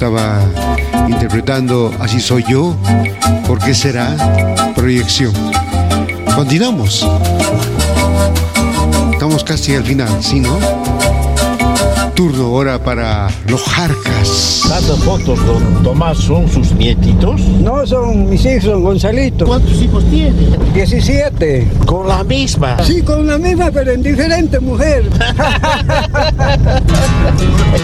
estaba interpretando Así Soy Yo, ¿Por qué será? Proyección. Continuamos. Estamos casi al final, ¿sí, no? Turno ahora para los Jarcas. ¿Estas fotos, don Tomás, son sus nietitos? No, son mis hijos, son Gonzalito. ¿Cuántos hijos tiene? 17. Con la misma. Sí, con la misma, pero en diferente mujer.